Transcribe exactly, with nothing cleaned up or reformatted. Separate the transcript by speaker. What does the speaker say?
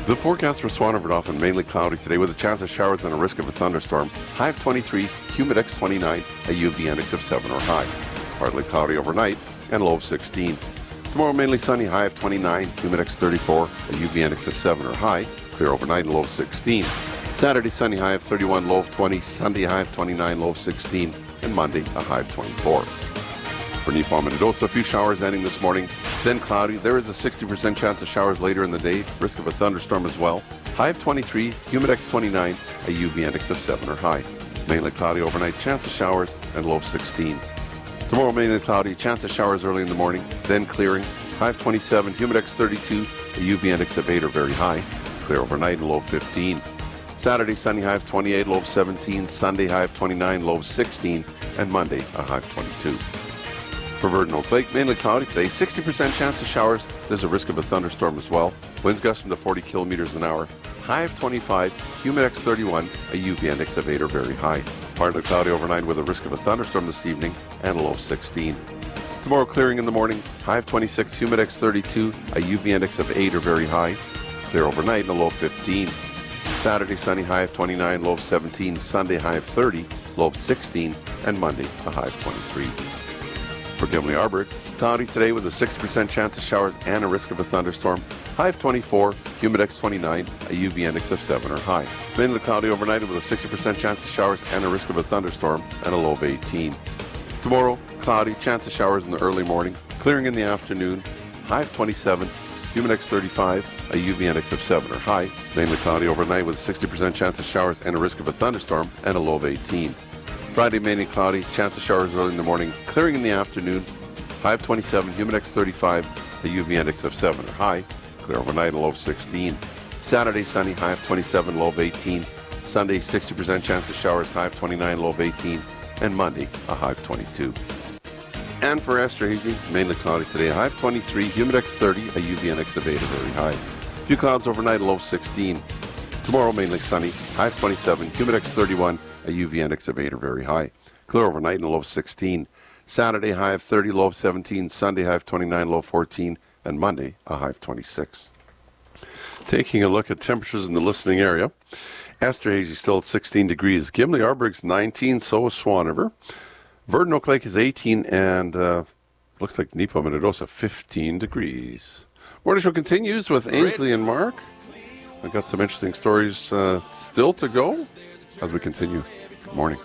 Speaker 1: The forecast for Swan River often mainly cloudy today with a chance of showers and a risk of a thunderstorm. High of twenty-three, humid X twenty-nine, a U V index of seven or high. Partly cloudy overnight and low of sixteen. Tomorrow mainly sunny, high of twenty-nine, humid X thirty-four, a U V index of seven or high. Clear overnight and low of sixteen. Saturday sunny, high of thirty-one, low of twenty. Sunday high of twenty-nine, low of sixteen. And Monday a high of twenty-four. For Nipawin and Adosa, a few showers ending this morning, then cloudy. There is a sixty percent chance of showers later in the day, risk of a thunderstorm as well. High of twenty-three, humid X twenty-nine, a U V index of seven or high. Mainly cloudy overnight, chance of showers, and low of sixteen. Tomorrow mainly cloudy, chance of showers early in the morning, then clearing. High of twenty-seven, humid X thirty-two, a U V index of eight or very high. Clear overnight and low of fifteen. Saturday sunny, high of twenty-eight, low of seventeen. Sunday high of twenty-nine, low of sixteen. And Monday a high of twenty-two. For Virden Oak Lake, mainly cloudy today, sixty percent chance of showers. There's a risk of a thunderstorm as well. Winds gusting to forty kilometers an hour. High of twenty-five, humid X thirty-one, a U V index of eight or very high. Partly cloudy overnight with a risk of a thunderstorm this evening and a low of sixteen. Tomorrow clearing in the morning, high of twenty-six, humid X thirty-two, a U V index of eight or very high. Clear overnight and a low of fifteen. Saturday sunny, high of twenty-nine, low of seventeen. Sunday high of thirty, low of sixteen. And Monday a high of twenty-three. For Gimli Arbor, cloudy today with a sixty percent chance of showers and a risk of a thunderstorm. High of twenty-four, humid X twenty-nine, a U V index of seven or high. Mainly cloudy overnight with a sixty percent chance of showers and a risk of a thunderstorm and a low of eighteen. Tomorrow, cloudy, chance of showers in the early morning, clearing in the afternoon. High of twenty-seven, humid X thirty-five, a U V index of seven or high. Mainly cloudy overnight with a sixty percent chance of showers and a risk of a thunderstorm and a low of eighteen. Friday, mainly cloudy, chance of showers early in the morning, clearing in the afternoon. High of twenty-seven, humid X thirty-five, a U V index of seven or high. Clear overnight, a low of sixteen. Saturday, sunny, high of twenty-seven, low of eighteen. Sunday, sixty percent chance of showers, high of twenty-nine, low of eighteen. And Monday, a high of twenty-two. And for Esterhazy, mainly cloudy today, high of twenty-three, humid X thirty, a U V index of eight or very high. A few clouds overnight, a low of sixteen. Tomorrow, mainly sunny, high of twenty-seven, humid X thirty-one, a U V index of eight or very high. Clear overnight and a low of sixteen. Saturday, high of thirty, low of seventeen. Sunday, high of twenty-nine, low of fourteen. And Monday, a high of twenty-six. Taking a look at temperatures in the listening area. Esterhazy still at sixteen degrees. Gimli Arborg's nineteen, so is Swan River. Virden Oak Lake is eighteen, and uh, looks like Nipawin and Adosa fifteen degrees. Morning show continues with Ainsley and Mark. I've got some interesting stories uh, still to go as we continue. Good morning.